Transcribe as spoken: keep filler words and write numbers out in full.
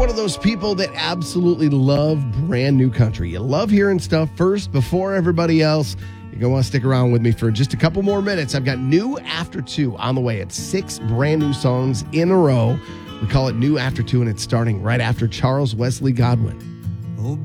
one of those people that absolutely love brand new country, you love hearing stuff first before everybody else, you're going to want to stick around with me for just a couple more minutes. I've got New After Two on the way. It's six brand new songs in a row. We call it New After Two, and it's starting right after Charles Wesley Godwin.